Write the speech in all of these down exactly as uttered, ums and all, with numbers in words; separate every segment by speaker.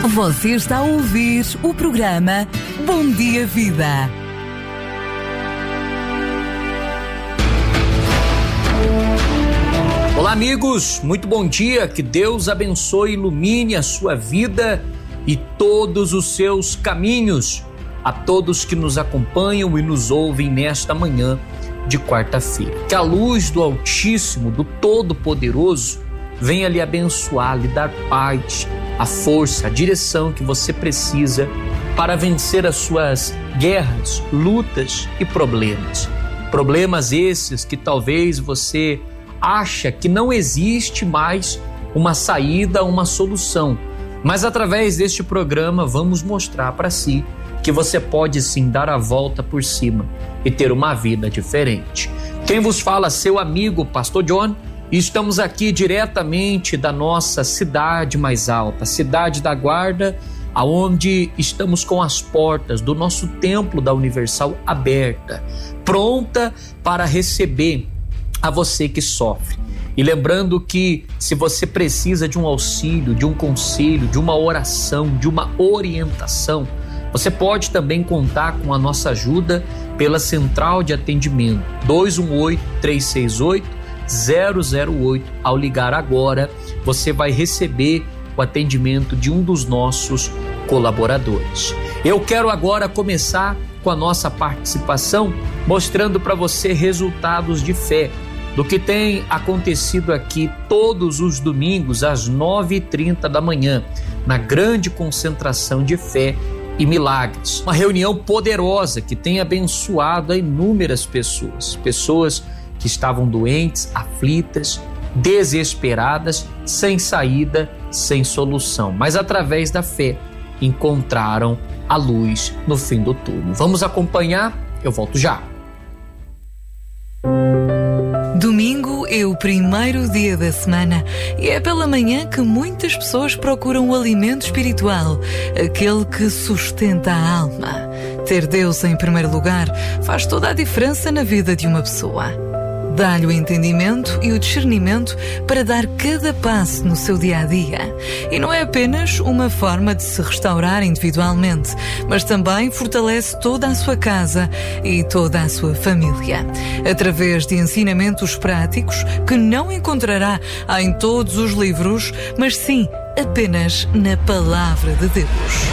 Speaker 1: Você está a ouvir o programa Bom Dia Vida.
Speaker 2: Olá, amigos, muito bom dia, que Deus abençoe e ilumine a sua vida e todos os seus caminhos. A todos que nos acompanham e nos ouvem nesta manhã de quarta-feira. Que a luz do Altíssimo, do Todo-Poderoso, venha lhe abençoar, lhe dar paz, a força, a direção que você precisa para vencer as suas guerras, lutas e problemas. Problemas esses que talvez você acha que não existe mais uma saída, uma solução. Mas através deste programa vamos mostrar para si que você pode sim dar a volta por cima e ter uma vida diferente. Quem vos fala, seu amigo, Pastor John, e estamos aqui diretamente da nossa cidade mais alta, Cidade da Guarda, aonde estamos com as portas do nosso templo da Universal aberta, pronta para receber a você que sofre. E lembrando que se você precisa de um auxílio, de um conselho, de uma oração, de uma orientação, você pode também contar com a nossa ajuda pela central de atendimento dois um oito, três seis oito, zero zero oito. Ao ligar agora, você vai receber o atendimento de um dos nossos colaboradores. Eu quero agora começar com a nossa participação, mostrando para você resultados de fé do que tem acontecido aqui todos os domingos às nove e trinta da manhã, na grande concentração de fé e milagres. Uma reunião poderosa que tem abençoado a inúmeras pessoas, pessoas que estavam doentes, aflitas, desesperadas, sem saída, sem solução, mas através da fé encontraram a luz no fim do túnel. Vamos acompanhar? Eu volto já.
Speaker 1: Domingo é o primeiro dia da semana e é pela manhã que muitas pessoas procuram o alimento espiritual, aquele que sustenta a alma. Ter Deus em primeiro lugar faz toda a diferença na vida de uma pessoa. Dá-lhe o entendimento e o discernimento para dar cada passo no seu dia-a-dia. E não é apenas uma forma de se restaurar individualmente, mas também fortalece toda a sua casa e toda a sua família. Através de ensinamentos práticos que não encontrará em todos os livros, mas sim apenas na Palavra de Deus.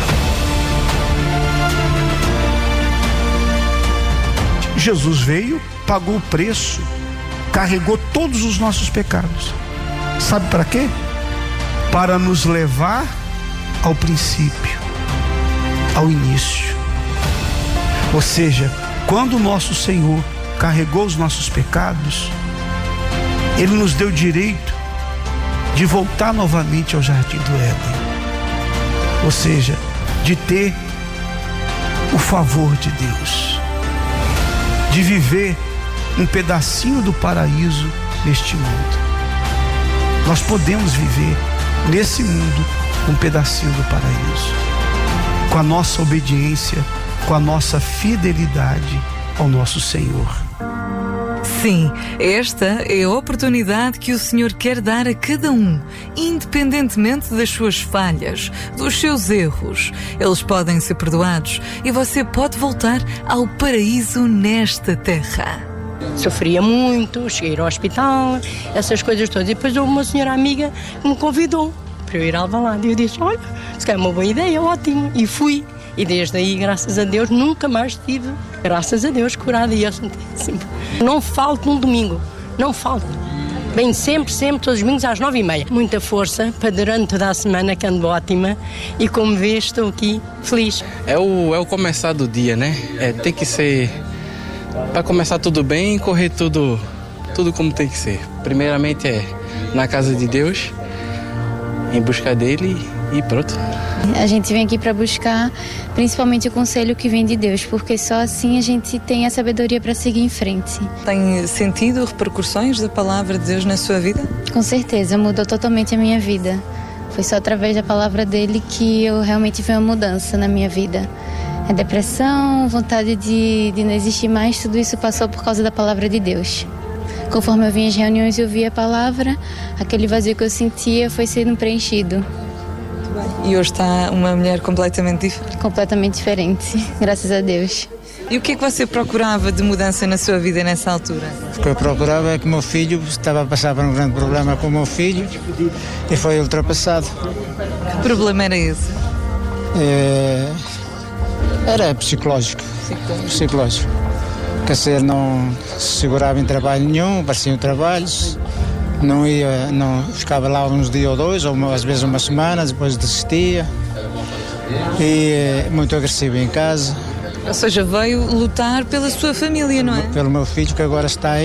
Speaker 3: Jesus veio, pagou o preço, carregou todos os nossos pecados. Sabe para quê? Para nos levar ao princípio, ao início. Ou seja, quando o nosso Senhor carregou os nossos pecados, Ele nos deu direito de voltar novamente ao jardim do Éden. Ou seja, de ter o favor de Deus, de viver um pedacinho do paraíso neste mundo. Nós podemos viver nesse mundo um pedacinho do paraíso, com a nossa obediência, com a nossa fidelidade ao nosso Senhor.
Speaker 1: Sim, esta é a oportunidade que o Senhor quer dar a cada um, independentemente das suas falhas, dos seus erros. Eles podem ser perdoados e você pode voltar ao paraíso nesta terra.
Speaker 4: Sofria muito, cheguei ao hospital, essas coisas todas. E depois houve uma senhora amiga que me convidou para eu ir a Alvalade. E eu disse, olha, se calhar é uma boa ideia, ótimo. E fui. E desde aí, graças a Deus, nunca mais estive, graças a Deus, curada. E eu assim, não falto num domingo, não falto. Bem, sempre, sempre, todos os domingos às nove e meia. Muita força para durante toda a semana, que ando ótima. E como vês, estou aqui feliz.
Speaker 5: É o, é o começar do dia, né? É, tem que ser... Para começar tudo bem, correr tudo, tudo como tem que ser. Primeiramente é na casa de Deus, em busca dele e pronto.
Speaker 6: A gente vem aqui para buscar principalmente o conselho que vem de Deus, porque só assim a gente tem a sabedoria para seguir em frente.
Speaker 7: Tem sentido repercussões da palavra de Deus na sua vida?
Speaker 6: Com certeza, mudou totalmente a minha vida. Foi só através da palavra dele que eu realmente vi uma mudança na minha vida. A depressão, vontade de, de não existir mais, tudo isso passou por causa da palavra de Deus. Conforme eu vinha às reuniões e ouvia a palavra, aquele vazio que eu sentia foi sendo preenchido.
Speaker 7: Muito bem. E hoje está uma mulher completamente diferente?
Speaker 6: Completamente diferente, graças a Deus.
Speaker 7: E o que é que você procurava de mudança na sua vida nessa altura?
Speaker 8: O que eu procurava é que o meu filho estava a passar por um grande problema com o meu filho e foi ultrapassado.
Speaker 7: Que problema era esse?
Speaker 8: É... Era psicológico. Psicológico. Psicológico. Quer dizer, não se segurava em trabalho nenhum, apareciam trabalhos, não ia, não ficava lá uns dias ou dois, ou uma, às vezes uma semana, depois desistia. E é, muito agressivo em casa.
Speaker 7: Ou seja, veio lutar pela sua família, não é?
Speaker 8: Pelo meu filho que agora está aí.